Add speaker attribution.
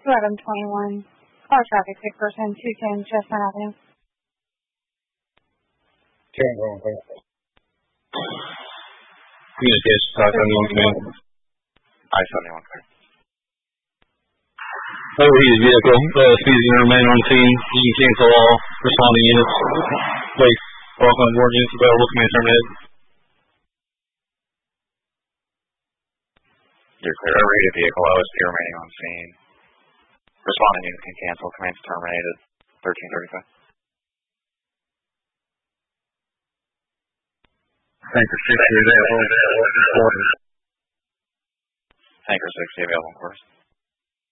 Speaker 1: 1121. Car traffic, 6 person, 210 Chestnut Avenue.
Speaker 2: Communication, I-71 command.
Speaker 3: I-71 clear.
Speaker 2: Overheated vehicle, speed unit remain on scene. You can cancel all responding units. Place all on board units available, command terminated.
Speaker 3: You're clear. Overheated vehicle, OSP remaining on scene. Responding unit can cancel, command's terminated. 1335.
Speaker 2: Tanker 60 available.
Speaker 3: Tanker 60 available, of course.